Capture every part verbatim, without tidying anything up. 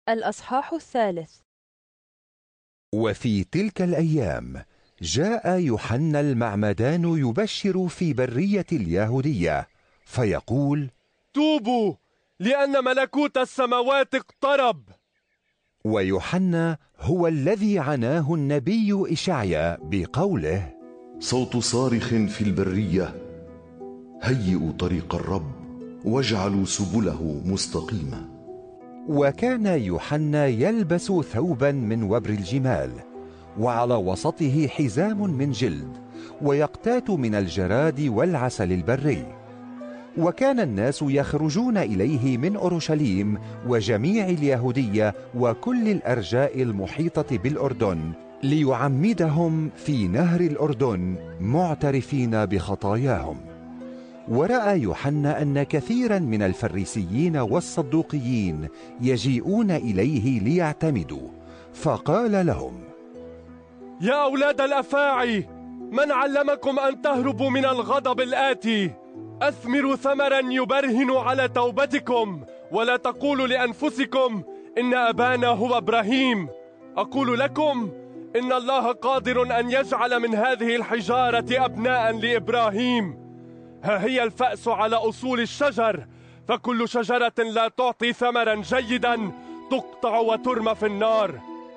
الأصحاح الثالث. وفي تلك الأيام جاء يوحنا المعمدان يبشر في برية اليهودية فيقول: توبوا لأن ملكوت السماوات اقترب. ويوحنا هو الذي عناه النبي إشعيا بقوله: صوت صارخ في البرية، هيئوا طريق الرب واجعلوا سبله مستقيمة. وكان يوحنا يلبس ثوبا من وبر الجمال، وعلى وسطه حزام من جلد، ويقتات من الجراد والعسل البري. وكان الناس يخرجون إليه من أورشليم وجميع اليهودية وكل الأرجاء المحيطة بالأردن ليعمدهم في نهر الأردن معترفين بخطاياهم. ورأى يوحنا أن كثيرا من الفريسيين والصدوقيين يجيئون إليه ليعتمدوا، فقال لهم: يا أولاد الأفاعي، من علمكم أن تهربوا من الغضب الآتي؟ أثمروا ثمرا يبرهن على توبتكم، ولا تقولوا لأنفسكم إن أبانا هو إبراهيم. أقول لكم إن الله قادر أن يجعل من هذه الحجارة أبناء لإبراهيم. ها هي الفأس على أصول الشجر، فكل شجرة لا تعطي ثمرا جيدا تقطع وترمى في النار.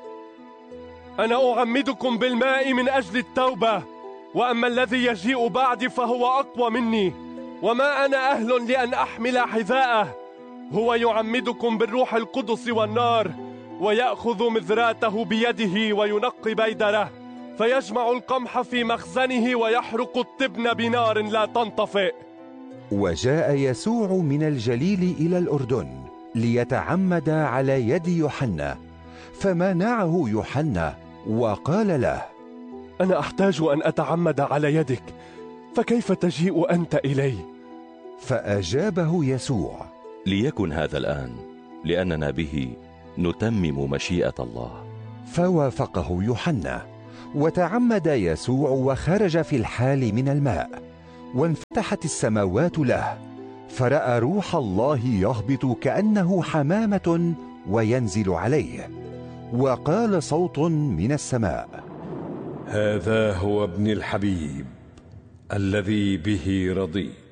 أنا أعمدكم بالماء من أجل التوبة، وأما الذي يجيء بعدي فهو أقوى مني، وما أنا أهل لأن أحمل حذاءه. هو يعمدكم بالروح القدس والنار، ويأخذ مذراته بيده وينقي بيدره، فيجمع القمح في مخزنه ويحرق التبن بنار لا تنطفئ. وجاء يسوع من الجليل إلى الأردن ليتعمد على يد يوحنا، فمنعه يوحنا وقال له: أنا أحتاج أن أتعمد على يدك، فكيف تجيء أنت إلي؟ فأجابه يسوع: ليكن هذا الآن، لأننا به نتمم مشيئة الله. فوافقه يوحنا، وتعمد يسوع وخرج في الحال من الماء، وانفتحت السماوات له، فرأى روح الله يهبط كأنه حمامة وينزل عليه، وقال صوت من السماء: هذا هو ابن الحبيب الذي به رضيت.